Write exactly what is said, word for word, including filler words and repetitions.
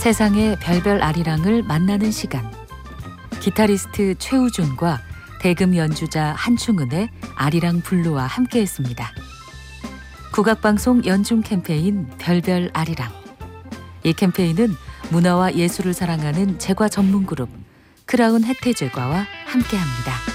세상의 별별 아리랑을 만나는 시간. 기타리스트 최우준과 대금 연주자 한충은의 아리랑 블루와 함께했습니다. 국악방송 연중 캠페인 별별 아리랑. 이 캠페인은 문화와 예술을 사랑하는 제과 전문 그룹 크라운 혜태제과와 함께합니다.